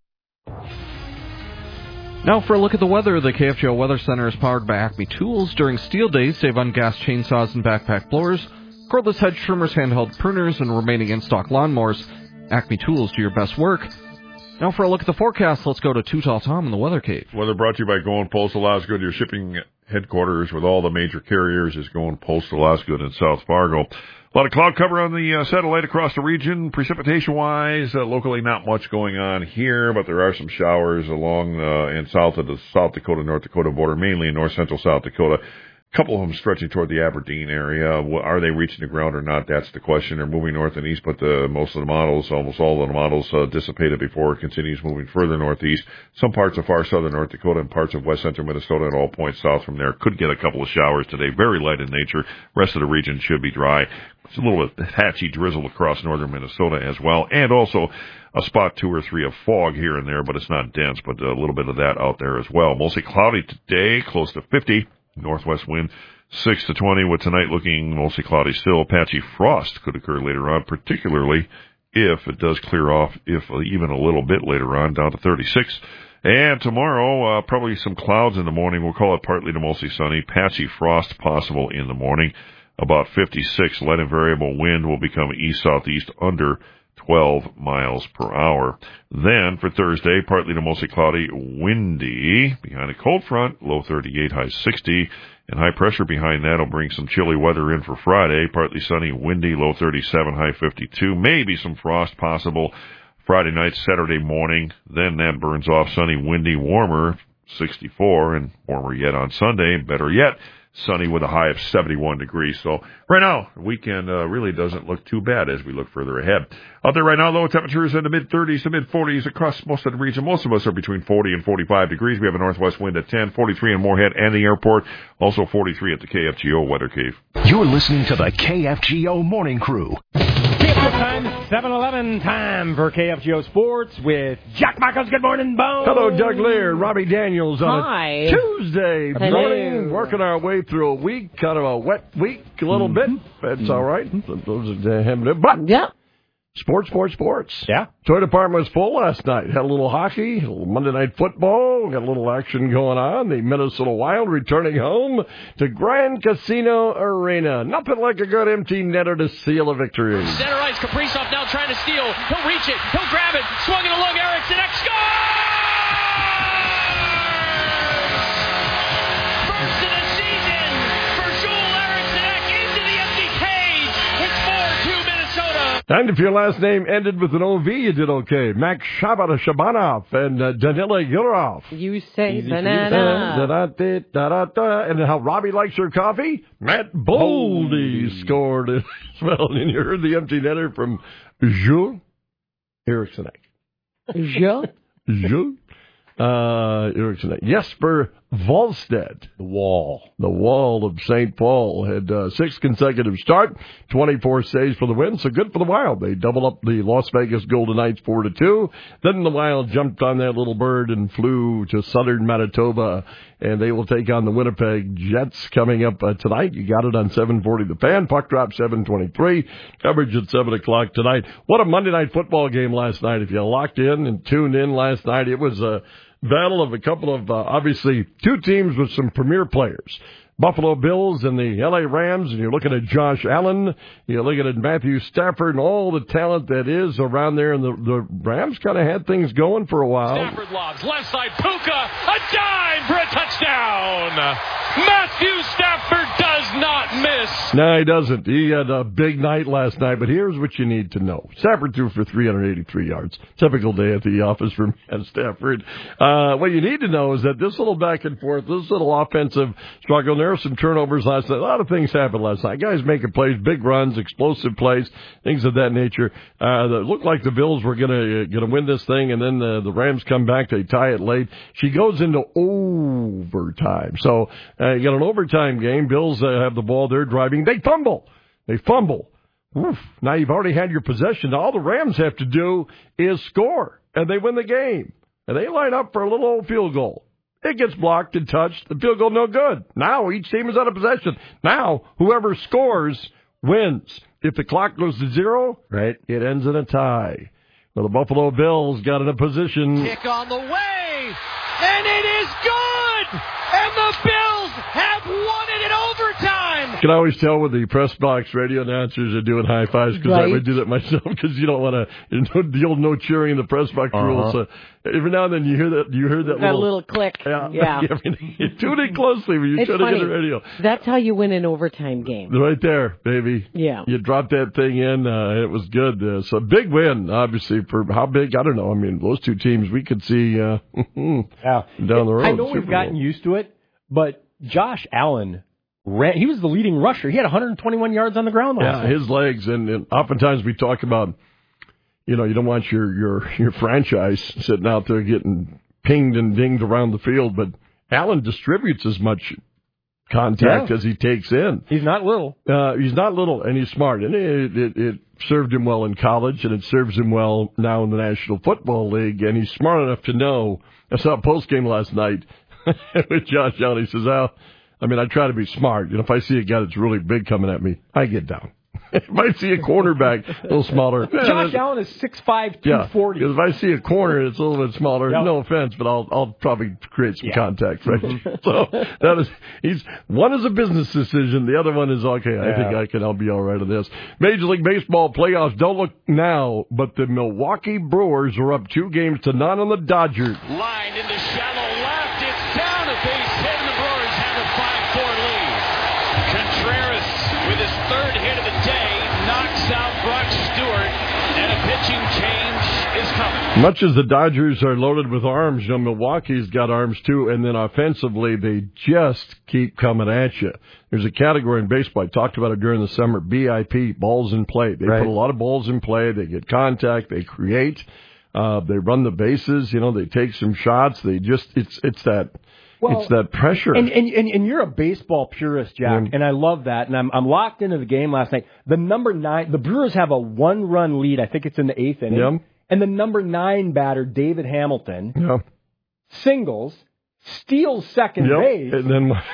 Now for a look at the weather. The K F G O Weather Center is powered by Acme Tools. During steel days, save on gas chainsaws and backpack blowers, cordless hedge trimmers, handheld pruners, and remaining in-stock lawnmowers. Acme Tools, do your best work. Now for a look at the forecast, let's go to Too Tall Tom in the Weather Cave. Weather brought to you by Going Postal Osgood. Your shipping headquarters with all the major carriers is Going Postal Osgood in South Fargo. A lot of cloud cover on the uh, satellite across the region. Precipitation-wise, uh, locally not much going on here, but there are some showers along uh, and south of the South Dakota, North Dakota border, mainly in north-central South Dakota. A couple of them stretching toward the Aberdeen area. Are they reaching the ground or not? That's the question. They're moving north and east, but the, most of the models, almost all of the models, uh, dissipated before it continues moving further northeast. Some parts of far southern North Dakota and parts of west central Minnesota and all points south from there could get a couple of showers today. Very light in nature. Rest of the region should be dry. It's a little bit patchy drizzle across northern Minnesota as well, and also a spot two or three of fog here and there, but it's not dense, but a little bit of that out there as well. Mostly cloudy today, close to fifty. Northwest wind six to twenty, with tonight looking mostly cloudy still. Patchy frost could occur later on, particularly if it does clear off, if even a little bit later on, down to thirty-six. And tomorrow, uh, probably some clouds in the morning. We'll call it partly to mostly sunny. Patchy frost possible in the morning. About fifty-six. Light and variable wind will become east-southeast under twelve miles per hour. Then for Thursday, partly to mostly cloudy, windy, behind a cold front, low thirty-eight, high sixty, and high pressure behind that will bring some chilly weather in for Friday, partly sunny, windy, low thirty-seven, high fifty-two, maybe some frost possible Friday night, Saturday morning. Then that burns off, sunny, windy, warmer, sixty-four, and warmer yet on Sunday, better yet, sunny with a high of seventy-one degrees. So right now, the weekend uh, really doesn't look too bad as we look further ahead. Out there right now, low temperatures in the mid-thirties to mid-forties across most of the region. Most of us are between forty and forty-five degrees. We have a northwest wind at ten, forty-three in Moorhead and the airport, also forty-three at the K F G O Weather Cave. You're listening to the K F G O Morning Crew. Time, seven eleven time for K F G O Sports with Jack Michaels. Good morning, Bo. Hello, Doug Lear, Robbie Daniels on Hi. a Tuesday Hello. morning, working our way through a week, kind of a wet week a little Mm-hmm. bit. That's mm-hmm. all right. Those are, but yeah. Sports, sports, sports. Yeah. Toy department was full last night. Had a little hockey, a little Monday Night Football, got a little action going on. The Minnesota Wild returning home to Grand Casino Arena. Nothing like a good empty netter to seal a victory. Center ice, Kaprizov now trying to steal. He'll reach it. He'll grab it. Swung it along Erickson. X score! First of the season for Joel Erickson into the empty cage. It's four two Minnesota. And if your last name ended with an O V, you did okay. Max Shabanov and uh, Danila Yurov. You say Easy banana. Da, da, da, da, da, da. And how Robbie likes her coffee? Matt Boldy scored as well. And you heard the empty netter from Jules Eriksson. Jules? Jules uh, Eriksson. Jesper Wallstedt. The Wall. The Wall of Saint Paul had uh, six consecutive start, twenty-four saves for the win, so good for the Wild. They double up the Las Vegas Golden Knights four to two. Then the Wild jumped on that little bird and flew to southern Manitoba, and they will take on the Winnipeg Jets coming up uh, tonight. You got it on seven forty The Fan. Puck drop seven twenty-three. Coverage at seven o'clock tonight. What a Monday Night Football game last night. If you locked in and tuned in last night, it was a battle of a couple of, uh, obviously, two teams with some premier players. Buffalo Bills and the L A Rams, and you're looking at Josh Allen, you're looking at Matthew Stafford and all the talent that is around there, and the, the Rams kind of had things going for a while. Stafford lobs, left side, Puka, a dime for a touchdown! Matthew Stafford does not miss! No, he doesn't. He had a big night last night, but here's what you need to know. Stafford threw for three hundred eighty-three yards. Typical day at the office for Matt Stafford. Uh, what you need to know is that this little back and forth, this little offensive struggle, there were some turnovers last night. A lot of things happened last night. Guys making plays, big runs, explosive plays, things of that nature. Uh, it looked like the Bills were going to going to win this thing, and then the, the Rams come back. They tie it late. She goes into overtime. So uh, you got an overtime game. Bills uh, have the ball. They're driving. They fumble. They fumble. Oof. Now you've already had your possession. All the Rams have to do is score, and they win the game. And they line up for a little old field goal. It gets blocked and touched. The field goal no good. Now each team is out of possession. Now whoever scores wins. If the clock goes to zero, right, it ends in a tie. Well, the Buffalo Bills got in a position. Kick on the way, and it is good! And the Bills have won it in overtime! You can always tell when the press box radio announcers are doing high fives, because right. I would do that myself, because you don't want to, you know, the old no cheering in the press box uh-huh. rule. So every now and then you hear that, you heard that, that little, little click. Yeah. yeah. I mean, you tune in closely when you're It's trying to funny. get the radio. That's how you win an overtime game. Right there, baby. Yeah. You dropped that thing in. Uh, it was good. Uh, so big win, obviously, for how big? I don't know. I mean, those two teams we could see uh, yeah. down the road. I know we've Super gotten Bowl. used to it, but Josh Allen ran. He was the leading rusher. He had one hundred twenty-one yards on the ground last Yeah, night. his legs, and, and oftentimes we talk about, you know, you don't want your, your, your franchise sitting out there getting pinged and dinged around the field, but Allen distributes as much contact Yeah. as he takes in. He's not little. Uh, he's not little, and he's smart, and it, it, it served him well in college, and it serves him well now in the National Football League, and he's smart enough to know. I saw a post game last night with Josh Allen. He says, "Al, I mean, I try to be smart. You know, if I see a guy that's really big coming at me, I get down." If I see a cornerback a little smaller. Josh Allen is six five, two forty. Yeah, because if I see a corner it's a little bit smaller, yep. no offense, but I'll I'll probably create some yeah. contact, right? So that is he's one is a business decision, the other one is okay, I yeah. think I can I'll be all right on this. Major League Baseball playoffs don't look now, but the Milwaukee Brewers are up two games to none on the Dodgers. Lined into shallow left, it's down a base hit, and the Brewers have a five four lead. Contreras with his third hit of the day knocks out Brock Stewart, and a pitching change is coming. Much as the Dodgers are loaded with arms, you know, Milwaukee's got arms too, and then offensively they just keep coming at you. There's a category in baseball, I talked about it during the summer, B I P, balls in play. They right. put a lot of balls in play, they get contact, they create, uh, they run the bases, you know, they take some shots, they just, it's, it's that, Well, it's that pressure. And, and and and you're a baseball purist, Jack, yeah. and I love that. And I'm I'm locked into the game last night. The number nine, the Brewers have a one-run lead. I think it's in the eighth inning. Yeah. And the number nine batter, David Hamilton, yeah. singles, steals second yep. base, and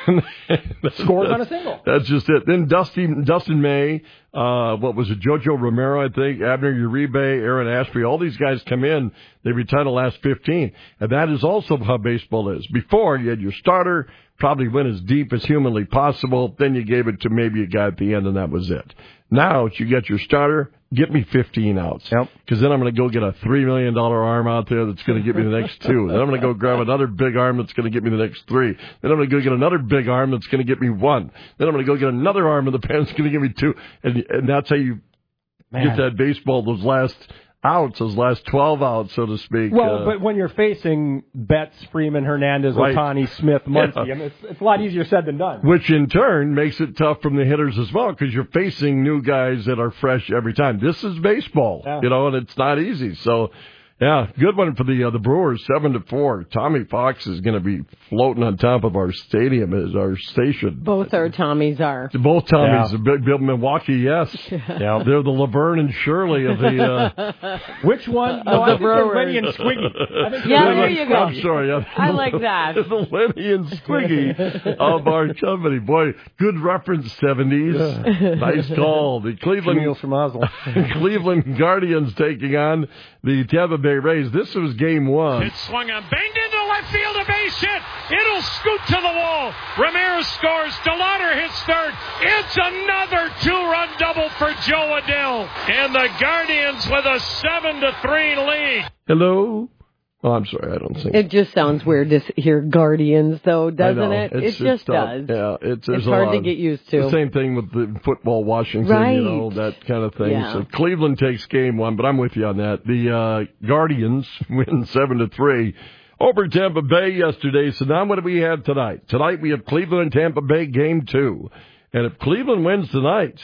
then scores on a single. That's just it. Then Dustin Dustin May, uh, what was it? Jojo Romero, I think, Abner Uribe, Aaron Ashby, all these guys come in. They retire the last fifteen, and that is also how baseball is. Before you had your starter, probably went as deep as humanly possible. Then you gave it to maybe a guy at the end, and that was it. Now you get your starter. Get me fifteen outs. Yep. Because then I'm going to go get a three million dollars arm out there that's going to get me the next two. Then I'm going to go grab another big arm that's going to get me the next three. Then I'm going to go get another big arm that's going to get me one. Then I'm going to go get another arm in the pen that's going to give me two. And, and that's how you Man. get that baseball, those last outs, those last twelve outs, so to speak. Well, uh, but when you're facing Betts, Freeman, Hernandez, right. Ohtani, Smith, Muncy, yeah. I mean, it's, it's a lot easier said than done. Which in turn makes it tough from the hitters as well, because you're facing new guys that are fresh every time. This is baseball, yeah. you know, and it's not easy. So, yeah, good one for the uh, the Brewers, seven to four. Tommy Fox is going to be floating on top of our stadium as our station. Both our Tommies are. Both Tommies. Yeah. Big, big Milwaukee, yes. Yeah. They're the Laverne and Shirley of the. Uh, Which one? No, I think they're Lenny and Squiggy. I think yeah, there you go. I'm sorry. Yeah. I like that. The Lenny and Squiggy of our company. Boy, good reference, seventies. Nice call. The Cleveland, from Oslo. Cleveland Guardians taking on the Tampa Bay Rays. This was game one. It's swung on, banged into left field, a base hit. It'll scoot to the wall. Ramirez scores. DeLauder hits third. It's another two-run double for Joe Adell. And the Guardians with a seven to three lead. Hello? Oh, I'm sorry, I don't think it just sounds weird to hear Guardians, though, doesn't it? It's, it just tough. does. Yeah, it's, it's hard to get used to. The same thing with the football Washington, right. you know, that kind of thing. Yeah. So Cleveland takes game one, but I'm with you on that. The uh, Guardians win seven to three over Tampa Bay yesterday. So now what do we have tonight? Tonight we have Cleveland and Tampa Bay game two, and if Cleveland wins tonight,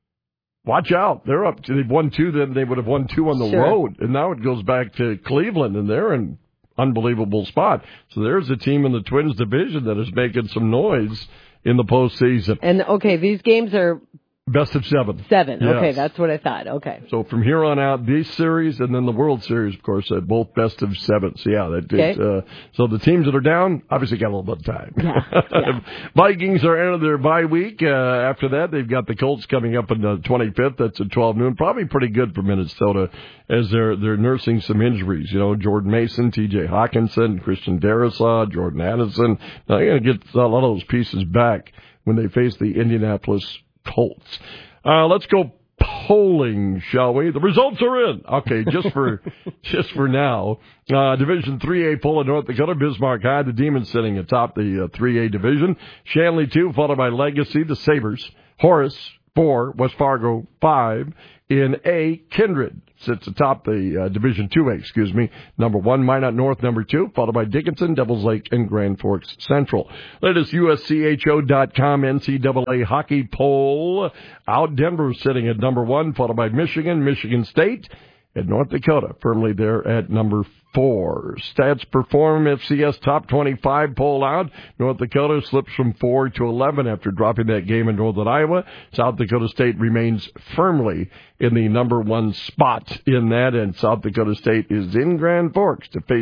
watch out. They're up. They've won two, then they would have won two on the sure. road. And now it goes back to Cleveland, and they're in unbelievable spot. So there's a team in the Twins division that is making some noise in the postseason. And, okay, these games are best of seven. Seven. Yes. Okay, that's what I thought. Okay. So from here on out, this series and then the World Series, of course, uh, both best of seven. So, yeah, that okay. is, uh, so the teams that are down obviously got a little bit of time. Yeah. Yeah. Vikings are out of their bye week. Uh, after that, they've got the Colts coming up on the twenty-fifth. That's at twelve noon. Probably pretty good for Minnesota as they're they're nursing some injuries. You know, Jordan Mason, T J Hawkinson, Christian Darrisaw, Jordan Addison. Now, they're going to get a lot of those pieces back when they face the Indianapolis Colts. Uh, let's go polling, shall we? The results are in. Okay, just for just for now. Uh, Division three A poll in North Dakota, Bismarck High, the Demons sitting atop the uh, three A division. Shanley two, followed by Legacy, the Sabres. Horace four, West Fargo five. In A, Kindred sits atop the uh, Division two A, excuse me. Number one, Minot North, number two, followed by Dickinson, Devils Lake, and Grand Forks Central. Latest U S C H O dot com N C double A hockey poll. Out Denver sitting at number one, followed by Michigan, Michigan State, and North Dakota firmly there at number four. Stats Perform F C S Top twenty-five poll out. North Dakota slips from four to eleven after dropping that game in Northern Iowa. South Dakota State remains firmly in the number one spot in that, and South Dakota State is in Grand Forks to face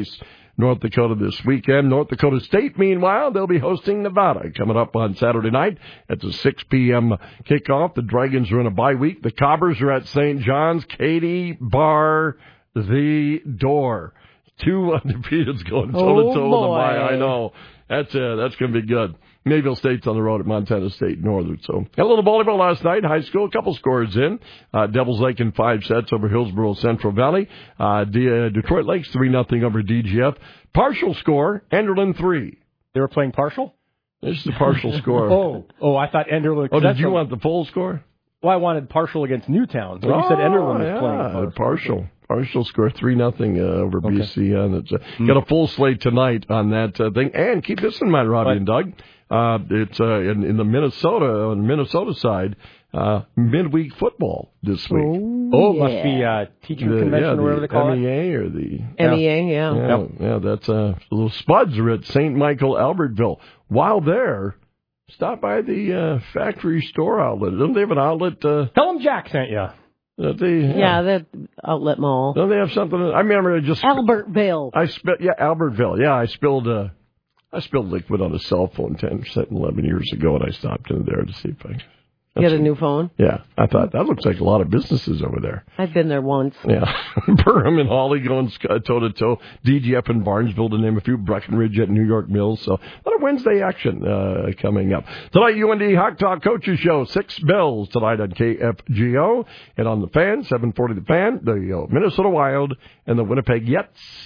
North Dakota this weekend. North Dakota State, meanwhile, they'll be hosting Nevada coming up on Saturday night at the six p.m. kickoff. The Dragons are in a bye week. The Cobbers are at Saint John's. Katie bar the door. Two undefeateds going toe-to-toe with the bye. I know. That's uh, that's going to be good. Mayville State's on the road at Montana State Northern. So, had a little volleyball last night, high school, a couple scores in. Uh, Devils Lake in five sets over Hillsborough Central Valley. Uh, D- uh, Detroit Lakes three nothing over D G F. Partial score, Enderlin three. They were playing partial? This is the partial score. oh, oh, I thought Enderlin. Oh, did you a, want the full score? Well, I wanted partial against Newtown. So oh, you said Enderlin was yeah, playing partial. partial. Partial score, three nothing uh, over okay. B C. And it's uh, mm. got a full slate tonight on that uh, thing. And keep this in mind, Robbie what? and Doug. Uh, it's uh, in, in the Minnesota, on the Minnesota side, uh, midweek football this week. Oh, oh yeah. Must be uh, teacher the, convention yeah, or whatever they call M E A it. or the M E A, yeah. Yeah, yep. yeah that's uh, the little Spuds are at Saint Michael Albertville. While there, stop by the uh, factory store outlet. Don't they have an outlet? Uh, Tell them Jack sent you. Uh, they, yeah, yeah, the outlet mall. Don't they have something? I remember I just Albertville. I spilled. Yeah, Albertville. Yeah, I spilled. Uh, I spilled liquid on a cell phone ten, eleven years ago, and I stopped in there to see if I. You got a new phone? Yeah, I thought that looks like a lot of businesses over there. I've been there once. Yeah, Burham and Hawley going toe to toe. D G F in Barnesville to name a few. Breckenridge at New York Mills. So a lot of Wednesday action uh, coming up tonight. U N D Hawk Talk Coaches Show. Six bells tonight on K F G O and on the Fan. seven forty the Fan. The uh, Minnesota Wild and the Winnipeg Jets.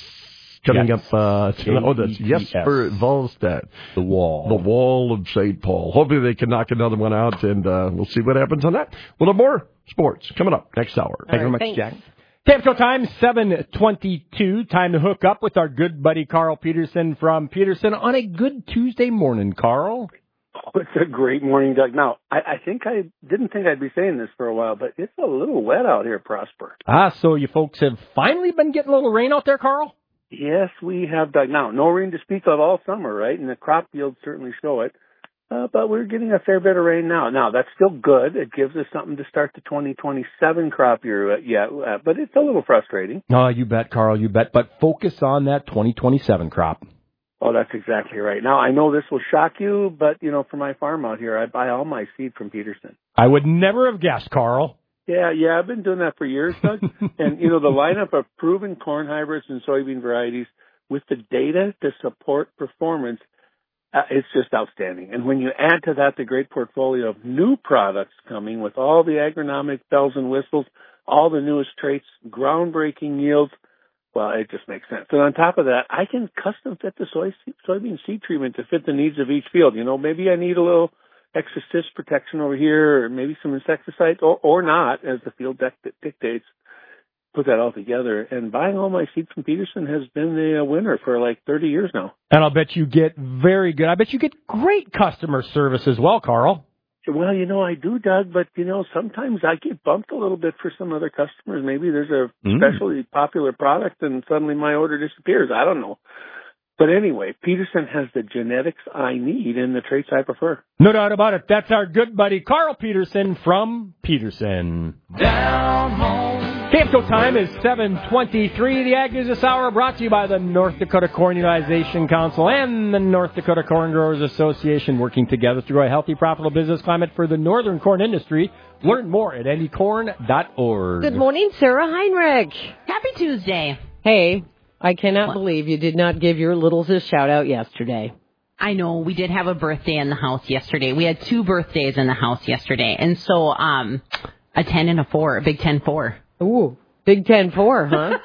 Coming yes. up, uh, oh, that's Jesper Volstad. The Wall. The Wall of Saint Paul. Hopefully they can knock another one out, and uh, we'll see what happens on that. We'll have more sports coming up next hour. Thank you very much, Jack. Tamco time, seven twenty-two. Time to hook up with our good buddy Carl Peterson from Peterson on a good Tuesday morning, Carl. Oh, it's a great morning, Doug. Now, I, I think I didn't think I'd be saying this for a while, but it's a little wet out here, Prosper. Ah, so you folks have finally been getting a little rain out there, Carl? Yes, we have, Doug. Now, no rain to speak of all summer, right? And the crop yields certainly show it. Uh, but we're getting a fair bit of rain now. Now, that's still good. It gives us something to start the twenty twenty-seven crop year yet, uh, but it's a little frustrating. Oh, you bet, Carl, you bet. But focus on that twenty twenty-seven crop. Oh, that's exactly right. Now, I know this will shock you, but, you know, for my farm out here, I buy all my seed from Peterson. I would never have guessed, Carl. Yeah, yeah, I've been doing that for years, Doug. And, you know, the lineup of proven corn hybrids and soybean varieties with the data to support performance, uh, it's just outstanding. And when you add to that the great portfolio of new products coming with all the agronomic bells and whistles, all the newest traits, groundbreaking yields, well, it just makes sense. And on top of that, I can custom fit the soy, soybean seed treatment to fit the needs of each field. You know, maybe I need a little extra cyst protection over here, or maybe some insecticides, or, or not, as the field deck dictates. Put that all together. And buying all my seed from Peterson has been the winner for like thirty years now. And I'll bet you get very good. I bet you get great customer service as well, Carl. Well, you know, I do, Doug, but, you know, sometimes I get bumped a little bit for some other customers. Maybe there's a mm. especially popular product and suddenly my order disappears. I don't know. But anyway, Peterson has the genetics I need and the traits I prefer. No doubt about it. That's our good buddy Carl Peterson from Peterson. Down home. Camco time is seven twenty-three. The Ag News this hour brought to you by the North Dakota Corn Utilization Council and the North Dakota Corn Growers Association, working together to grow a healthy, profitable business climate for the northern corn industry. Learn more at andy corn dot org. Good morning, Sarah Heinrich. Happy Tuesday. Hey, I cannot what? believe you did not give your littles a shout-out yesterday. I know. We did have a birthday in the house yesterday. We had two birthdays in the house yesterday. And so um, a ten and a four, a Big Ten four. Ooh, Big Ten four, huh?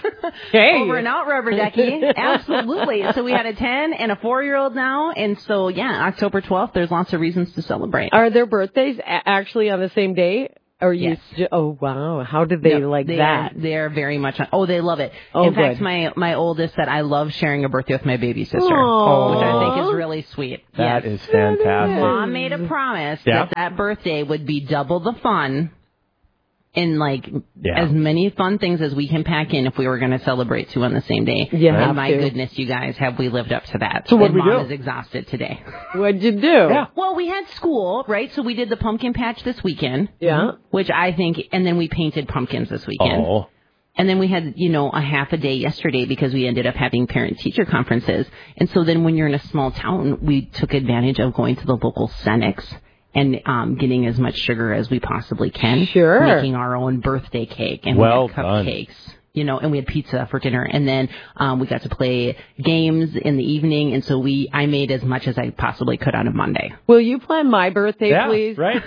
Hey. Over and out, Rubber Ducky. Absolutely. So we had a ten and a four-year-old now. And so, yeah, October twelfth, there's lots of reasons to celebrate. Are their birthdays a- actually on the same day? Or you yes. Ju- oh, wow. How did they no, like they that? Are, they're very much on. Oh, they love it. Oh, In good. fact, my, my oldest said, I love sharing a birthday with my baby sister. Aww. Which I think is really sweet. That yes. is fantastic. Mom made a promise yeah. that that birthday would be double the fun. And, like, yeah. as many fun things as we can pack in if we were going to celebrate two on the same day. Yeah, and my to. goodness, you guys, have we lived up to that. So what did we Mom do? is exhausted today. What'd you do? Yeah. Well, we had school, right? So we did the pumpkin patch this weekend. Yeah. Which I think, and then we painted pumpkins this weekend. Oh. And then we had, you know, a half a day yesterday because we ended up having parent-teacher conferences. And so then when you're in a small town, we took advantage of going to the local Cenex and um, getting as much sugar as we possibly can. Sure. Making our own birthday cake and well we had cupcakes. Done. You know, and we had pizza for dinner, and then um, we got to play games in the evening, and so we I made as much as I possibly could on a Monday. Will you plan my birthday, yeah, please? Right.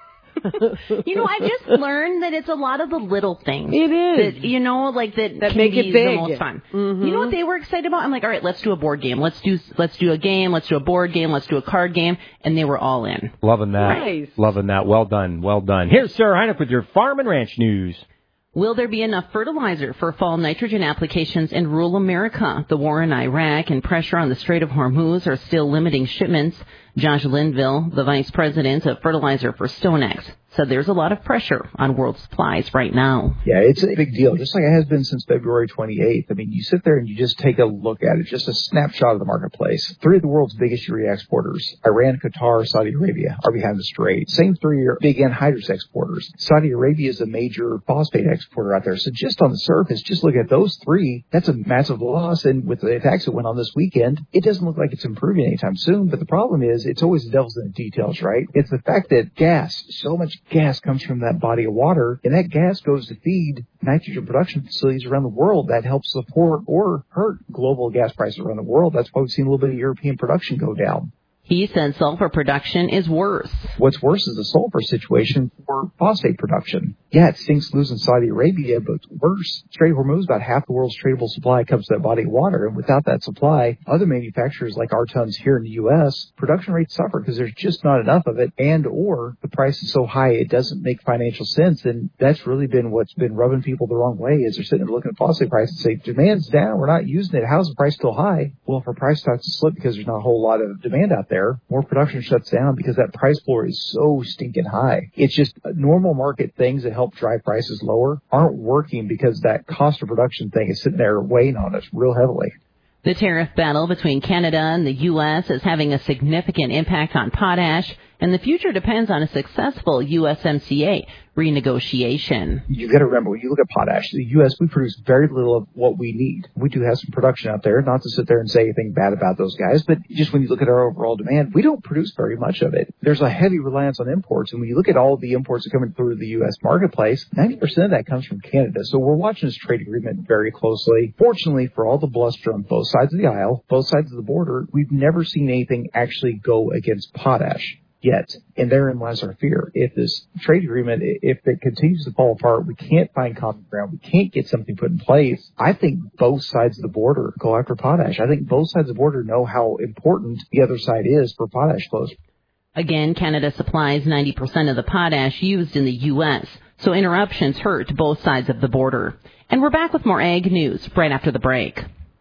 You know, I just learned that it's a lot of the little things. It is. That, you know, like that, that can make be it big. The most fun. Mm-hmm. You know what they were excited about? I'm like, all right, let's do a board game. Let's do let's do a game. Let's do a board game. Let's do a card game. And they were all in. Loving that. Nice. Loving that. Well done. Well done. Here's Sarah Heineck with your Farm and Ranch news. Will there be enough fertilizer for fall nitrogen applications in rural America? The war in Iraq and pressure on the Strait of Hormuz are still limiting shipments. Josh Linville, the vice president of fertilizer for StoneX, said there's a lot of pressure on world supplies right now. Yeah, it's a big deal, just like it has been since February twenty-eighth. I mean, you sit there and you just take a look at it, just a snapshot of the marketplace. Three of the world's biggest urea exporters, Iran, Qatar, Saudi Arabia, are behind the strait. Same three are big anhydrous exporters. Saudi Arabia is a major phosphate exporter out there. So just on the surface, just look at those three, that's a massive loss. And with the attacks that went on this weekend, it doesn't look like it's improving anytime soon. But the problem is, it's always the devil's in the details, right? It's the fact that gas, so much gas comes from that body of water, and that gas goes to feed nitrogen production facilities around the world that help support or hurt global gas prices around the world. That's why we've seen a little bit of European production go down. He said sulfur production is worse. What's worse is the sulfur situation for phosphate production. Yeah, it stinks losing Saudi Arabia, but worse, Strait of Hormuz, about half the world's tradable supply comes to that body of water. And without that supply, other manufacturers like our tons here in the U S, production rates suffer because there's just not enough of it, and or the price is so high it doesn't make financial sense. And that's really been what's been rubbing people the wrong way, is they're sitting there looking at phosphate prices and say, demand's down, we're not using it. How's the price still high? Well, if our price starts to slip because there's not a whole lot of demand out there, more production shuts down because that price floor is so stinking high. It's just normal market things that help drive prices lower aren't working because that cost of production thing is sitting there weighing on us real heavily. The tariff battle between Canada and the U S is having a significant impact on potash, and the future depends on a successful U S M C A renegotiation. You've got to remember, when you look at potash, the U S, we produce very little of what we need. We do have some production out there, not to sit there and say anything bad about those guys, but just when you look at our overall demand, we don't produce very much of it. There's a heavy reliance on imports, and when you look at all the imports that are coming through the U S marketplace, ninety percent of that comes from Canada. So we're watching this trade agreement very closely. Fortunately, for all the bluster on both sides of the aisle, both sides of the border, we've never seen anything actually go against potash yet. And therein lies our fear. If this trade agreement, if it continues to fall apart, we can't find common ground, we can't get something put in place, I think both sides of the border go after potash. I think both sides of the border know how important the other side is for potash flows. Again, Canada supplies ninety percent of the potash used in the U S, so interruptions hurt both sides of the border. And we're back with more ag news right after the break.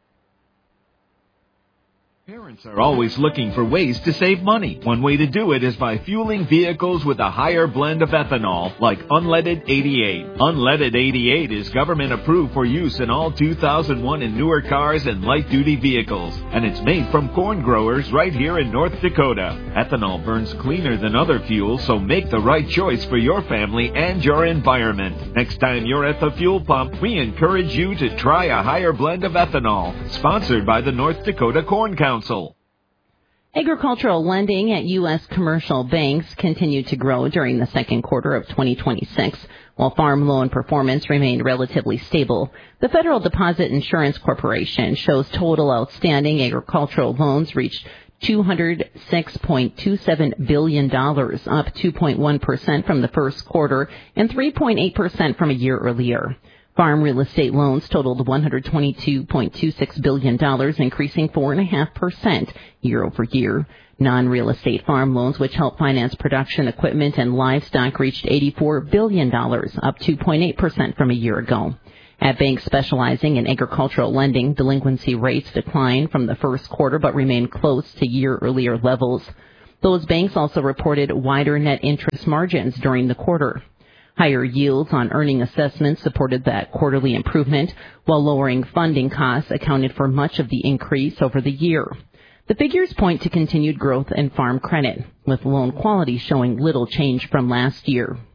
Parents are always looking for ways to save money. One way to do it is by fueling vehicles with a higher blend of ethanol, like Unleaded eighty-eight. Unleaded eighty-eight is government approved for use in all two thousand one and newer cars and light-duty vehicles, and it's made from corn growers right here in North Dakota. Ethanol burns cleaner than other fuels, so make the right choice for your family and your environment. Next time you're at the fuel pump, we encourage you to try a higher blend of ethanol. Sponsored by the North Dakota Corn Council. Agricultural lending at U S commercial banks continued to grow during the second quarter of twenty twenty-six, while farm loan performance remained relatively stable. The Federal Deposit Insurance Corporation shows total outstanding agricultural loans reached two hundred six point two seven billion dollars, up two point one percent from the first quarter and three point eight percent from a year earlier. Farm real estate loans totaled one hundred twenty-two point two six billion dollars, increasing four point five percent year over year. Non-real estate farm loans, which help finance production equipment and livestock, reached eighty-four billion dollars, up two point eight percent from a year ago. At banks specializing in agricultural lending, delinquency rates declined from the first quarter but remained close to year-earlier levels. Those banks also reported wider net interest margins during the quarter. Higher yields on earning assessments supported that quarterly improvement, while lowering funding costs accounted for much of the increase over the year. The figures point to continued growth in farm credit, with loan quality showing little change from last year.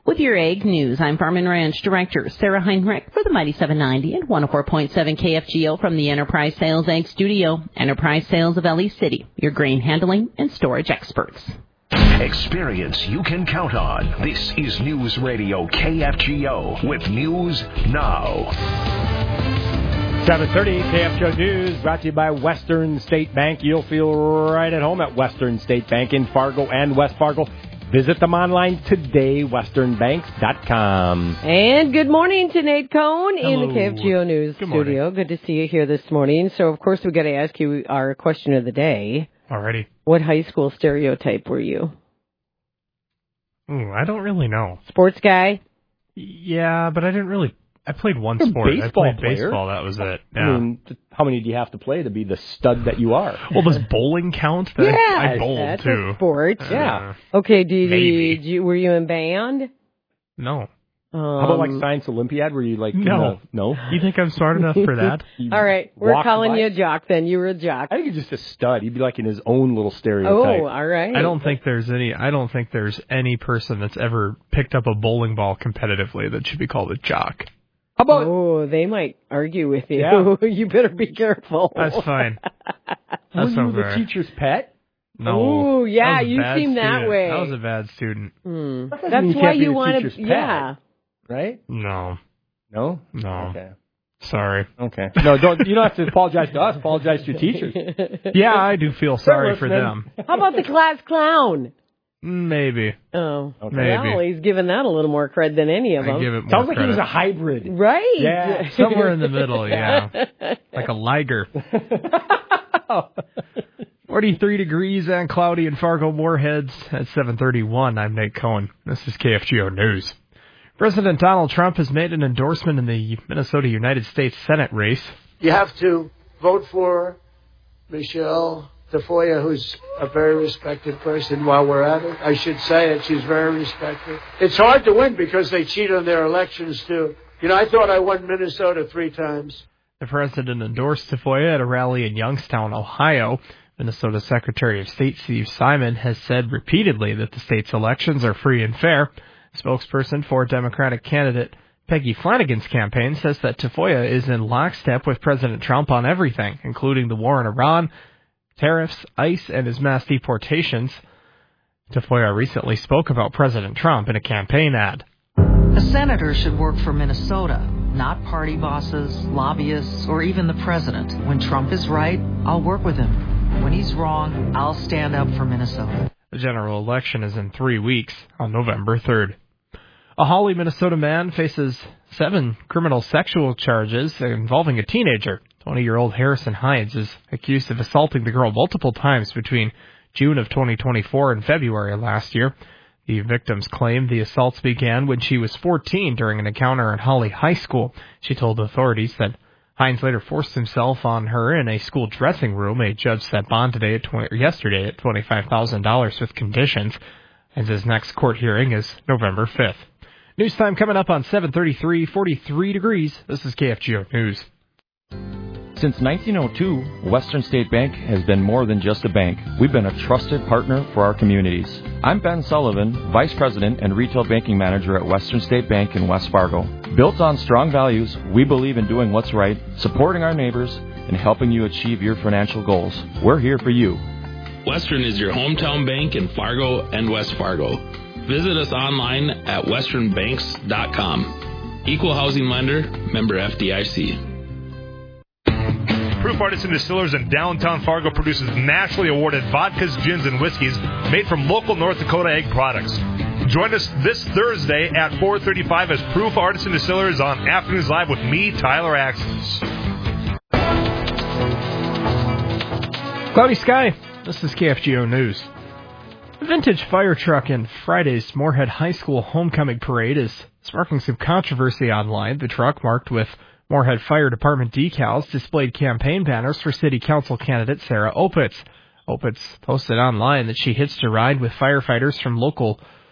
With your Ag News, I'm Farm and Ranch Director Sarah Heinrich for the Mighty seven ninety and one oh four point seven K F G O from the Enterprise Sales Ag Studio. Enterprise Sales of Ellie City, your grain handling and storage experts. Experience you can count on. This is News Radio K F G O with News Now. seven thirty K F G O News brought to you by Western State Bank. You'll feel right at home at Western State Bank in Fargo and West Fargo. Visit them online today, western banks dot com. And good morning to Nate Cohn Hello. in the K F G O News Good studio. morning. Good to see you here this morning. So, of course, we've got to ask you our question of the day. Alrighty. What high school stereotype were you? Ooh, I don't really know. Sports guy? Yeah, but I didn't really... I played one You're a sport. I baseball played player. baseball. That was it. Yeah. I mean, how many do you have to play to be the stud that you are? Well, does bowling count? That Yeah, I bowled that's too. a sport. Uh, Yeah. Okay, did maybe. you, did you, were you in band? No. Um, How about like Science Olympiad where you like... in No. the- no? You think I'm smart enough for that? You All right, we're walked calling by- you a jock then. You were a jock. I think you're just a stud. He'd be like in his own little stereotype. Oh, all right. I don't think there's any. I don't think there's any person that's ever picked up a bowling ball competitively that should be called a jock. How about... Oh, they might argue with you. Yeah. You better be careful. That's fine. Were That's you over. the teacher's pet? No. Ooh, yeah, I was a you bad seem that student. way. I was a bad student. Hmm. That doesn't That's mean you why can't be you the want teacher's to... pet. Yeah. Right? No. No? No. Okay. Sorry. Okay. No, don't. You don't have to apologize to us. Apologize to your teachers. Yeah, I do feel sorry for them. How about the class clown? Maybe. Oh, Okay. well, Maybe. he's given that a little more cred than any of I them. give it more Sounds like he was credit. a hybrid. Right? Yeah, somewhere in the middle, yeah. Like a liger. forty-three degrees and cloudy in Fargo Moorheads at seven thirty-one. I'm Nate Cohen. This is K F G O News. President Donald Trump has made an endorsement in the Minnesota United States Senate race. You have to vote for Michelle Tafoya, who's a very respected person. While we're at it, I should say it. She's very respected. It's hard to win because they cheat on their elections, too. You know, I thought I won Minnesota three times. The president endorsed Tafoya at a rally in Youngstown, Ohio. Minnesota Secretary of State Steve Simon has said repeatedly that the state's elections are free and fair. A spokesperson for Democratic candidate Peggy Flanagan's campaign says that Tafoya is in lockstep with President Trump on everything, including the war in Iran, tariffs, ICE, and his mass deportations. Tafoya recently spoke about President Trump in a campaign ad. A senator should work for Minnesota, not party bosses, lobbyists, or even the president. When Trump is right, I'll work with him. When he's wrong, I'll stand up for Minnesota. The general election is in three weeks on November third. A Hawley, Minnesota man faces seven criminal sexual charges involving a teenager. twenty-year-old Harrison Hines is accused of assaulting the girl multiple times between June of twenty twenty-four and February of last year. The victims claim the assaults began when she was fourteen during an encounter at Hawley High School. She told authorities that Hines later forced himself on her in a school dressing room. A judge set bond today at twenty, or yesterday at twenty-five thousand dollars with conditions, and his next court hearing is November fifth. News time coming up on seven thirty-three, forty-three degrees. This is K F G O News. Since nineteen oh two, Western State Bank has been more than just a bank. We've been a trusted partner for our communities. I'm Ben Sullivan, Vice President and Retail Banking Manager at Western State Bank in West Fargo. Built on strong values, we believe in doing what's right, supporting our neighbors, and helping you achieve your financial goals. We're here for you. Western is your hometown bank in Fargo and West Fargo. Visit us online at western banks dot com. Equal housing lender, member F D I C. Proof Artisan Distillers in downtown Fargo produces nationally awarded vodkas, gins, and whiskeys made from local North Dakota egg products. Join us this Thursday at four thirty-five as Proof Artisan Distillers on Afternoons Live with me, Tyler Axels. Cloudy sky. This is K F G O News. The vintage fire truck in Friday's Moorhead High School homecoming parade is sparking some controversy online. The truck, marked with Moorhead Fire Department decals, displayed campaign banners for City Council candidate Sarah Opitz. Opitz posted online that she hitched a ride with firefighters from local